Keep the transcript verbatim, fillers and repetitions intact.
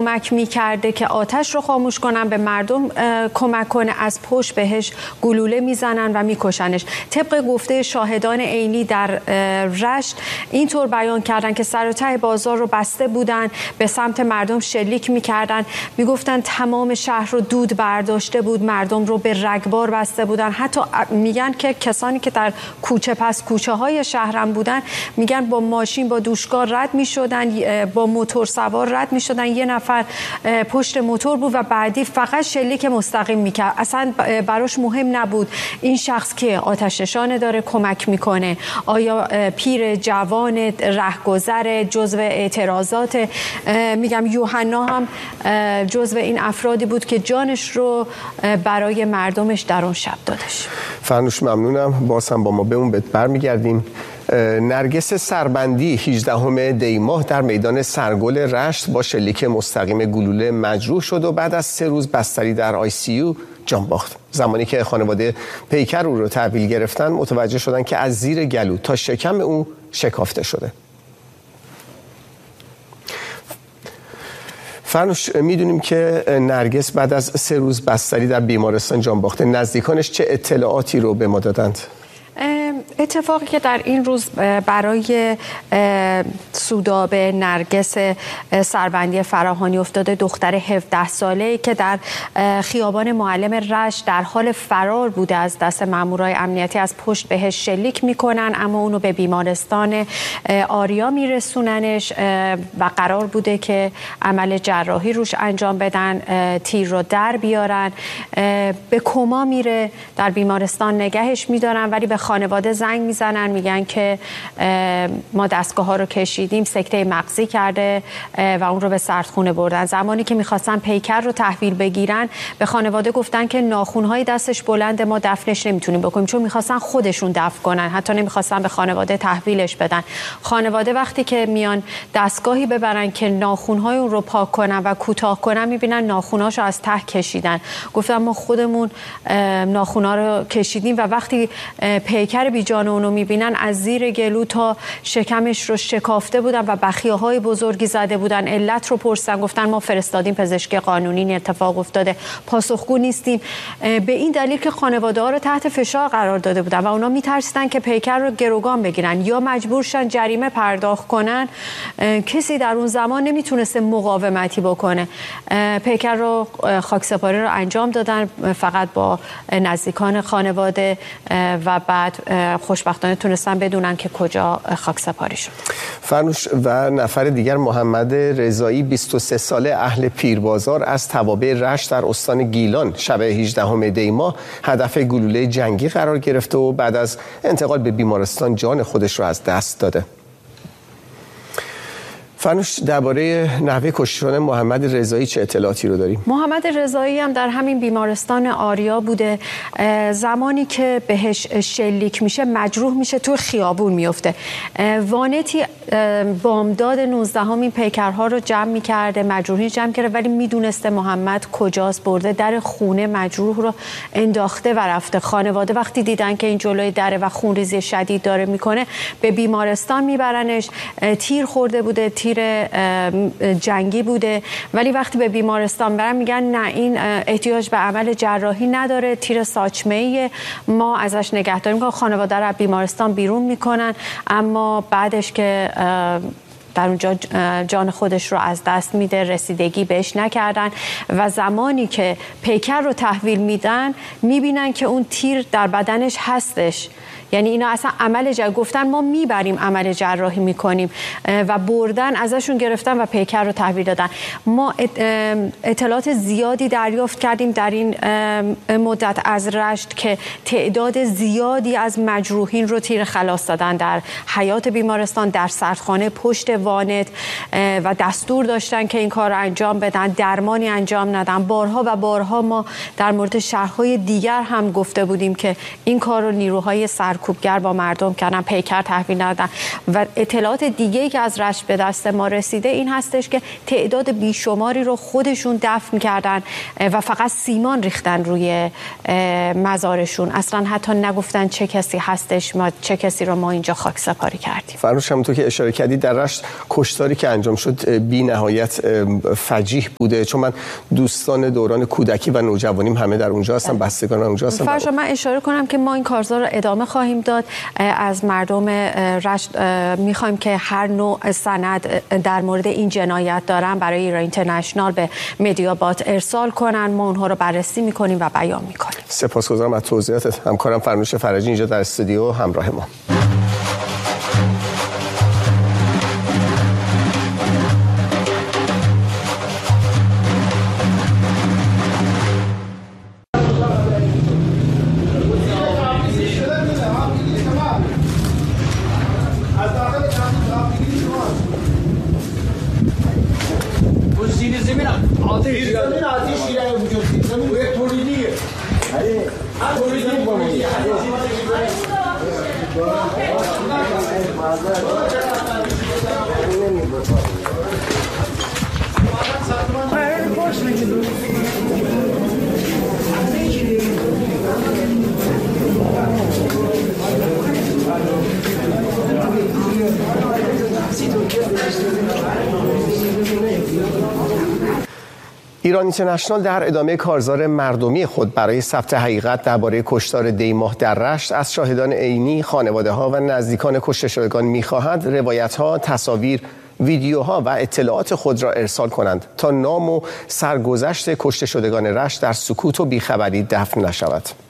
کمک میکرده که آتش رو خاموش کنن، به مردم کمک کنه، از پشت بهش گلوله میزنن و میکشنش. طبق گفته شاهدان عینی در رشت اینطور بیان کردن که سر و ته بازار رو بسته بودن، به سمت مردم شلیک میکردن، میگفتن تمام شهر رو دود برداشته بود، مردم رو به رگبار بسته بودن. حتی میگن که کسانی که در کوچه پس کوچه های شهرم بودن میگن با ماشین با دوشکار رد میشدن، با موتور سوار رد میشدن، یه نفر پشت موتور بود و بعدی فقط شلیک مستقیم میکرد، اصلا براش مهم نبود این شخص که آتش نشانه داره کمک میکنه، آیا پیر، جوان، رهگذر، جزو اعتراضات. میگم یوحنا هم جزو این افرادی بود که جانش رو برای مردمش در اون شب دادش. فرنوش ممنونم، باز هم با ما به اون بهت برمیگردیم. نرگس سربندی هجدهم دی ماه در میدان سرگل رشت با شلیک مستقیم گلوله مجروح شد و بعد از سه روز بستری در آی سی یو جان باخت. زمانی که خانواده پیکر او رو تحویل گرفتن متوجه شدن که از زیر گلو تا شکم او شکافته شده. فرنوش، میدونیم که نرگس بعد از سه روز بستری در بیمارستان جان باخته. نزدیکانش چه اطلاعاتی رو به ما دادند؟ اتفاقی که در این روز برای سودابه نرگس سربندی فراهانی افتاده، دختر هفده ساله‌ای که در خیابان معلم رشت در حال فرار بوده از دست مامورای امنیتی، از پشت بهش شلیک میکنن اما اونو به بیمارستان آریا میرسوننش و قرار بوده که عمل جراحی روش انجام بدن، تیر رو در بیارن. به کما میره، در بیمارستان نگهش میدارن، ولی به خانواده زنگ میزنن، میگن که ما دستگاه ها رو کشیدیم، سکته مغزی کرده و اون رو به سردخونه بردن. زمانی که میخواستن پیکر رو تحویل بگیرن به خانواده گفتن که ناخونهای دستش بلنده، ما دفنش نمیتونیم بکنیم، چون میخواستن خودشون دفن کنن، حتی نمیخواستن به خانواده تحویلش بدن. خانواده وقتی که میان دستگاهی ببرن که ناخونهای اون رو پاک کنن و کوتاه کنن، میبینن ناخونهاشو از ته کشیدن. گفتن ما خودمون ناخونها رو کشیدیم و وقتی پیکر بی جان اونو میبینن از زیر گلو تا شکمش رو شکافته بودن و بخیه‌های بزرگی زده بودن. علت رو پرسیدن، گفتن ما فرستادیم پزشکی قانونی، این اتفاق افتاده، پاسخگو نیستیم. به این دلیل که خانواده ها رو تحت فشار قرار داده بودن و اونا میترسیدن که پیکر رو گروگان بگیرن یا مجبور شن جریمه پرداخت کنن. کسی در اون زمان نمیتونسته مقاومتی بکنه. پیکر رو خاکسپاری رو انجام دادن، فقط با نزدیکان خانواده، و بعد خوشبختانه تونستن بدونن که کجا خاکسپاری شد. فرنوش، و نفر دیگر محمد رضایی بیست و سه ساله اهل پیربازار از توابع رشت در استان گیلان شب هجدهم دی ماه هدف گلوله جنگی قرار گرفته و بعد از انتقال به بیمارستان جان خودش را از دست داده. فرنوش، درباره نحوه کشتن محمد رضایی چه اطلاعاتی رو داریم؟ محمد رضایی هم در همین بیمارستان آریا بوده. زمانی که بهش شلیک میشه مجروح میشه، تو خیابون میفته. وانتی بامداد نوزدهم این پیکرها رو جمع میکرده، مجروحی جمع کرده، ولی میدونسته محمد کجاست، برده در خونه مجروح رو انداخته و رفته. خانواده وقتی دیدن که این جلوی دره و خونریزی شدید داره میکنه، به بیمارستان میبرنش. تیر خورده بوده، تیر جنگی بوده، ولی وقتی به بیمارستان برن میگن نه، این احتیاج به عمل جراحی نداره، تیر ساچمه‌ایه، ما ازش نگهداری میکنیم. خانواده رو از بیمارستان بیرون میکنن، اما بعدش که در اونجا جان خودش رو از دست میده، رسیدگی بهش نکردن و زمانی که پیکر رو تحویل میدن میبینن که اون تیر در بدنش هستش. یعنی اینا اصلا عمل جراحی گفتن ما میبریم عمل جراحی میکنیم و بردن ازشون گرفتن و پیکر رو تحویل دادن. ما اطلاعات زیادی دریافت کردیم در این مدت از رشت که تعداد زیادی از مجروحین رو تیر خلاص دادن در حیاط بیمارستان، در سردخانه، پشت وانت و دستور داشتن که این کار رو انجام بدن، درمانی انجام ندن. بارها و بارها ما در مورد شهرهای دیگر هم گفته بودیم که این کار رو نیروهای سرکوبگر با مردم کردن، پیکر تحویل ندادن. و اطلاعات دیگه‌ای که از رشت به دست ما رسیده این هستش که تعداد بیشماری رو خودشون دفن کردن و فقط سیمان ریختن روی مزارشون، اصلا حتی نگفتن چه کسی هستش، ما چه کسی رو ما اینجا خاک سپاری کردیم. فرنوش، همونطور که اشاره کردید در رشت کشتاری که انجام شد بی نهایت فجیح بوده، چون من دوستان دوران کودکی و نوجوانیم همه در اونجا هستن، بستگان اونجا هستن. فرشا من اشاره کنم که ما این کارزار رو ادامه خواهیم داد. از مردم رشت میخوایم که هر نوع سند در مورد این جنایت دارن برای ایران اینترنشنال به مدیابات ارسال کنن. ما اونها رو بررسی میکنیم و بیان میکنیم. سپاسگزارم از توضیحاتت. همکارم فرنوش فرجی اینجا در استودیو همراه ما. ایران اینترنشنال در ادامه کارزار مردمی خود برای ثبت حقیقت درباره کشتار دیماه در رشت از شاهدان عینی، خانواده‌ها و نزدیکان کشته شدگان می‌خواهد روایت‌ها، تصاویر، ویدیوها و اطلاعات خود را ارسال کنند تا نام و سرگذشت کشته شدگان رشت در سکوت و بیخبری دفن نشود.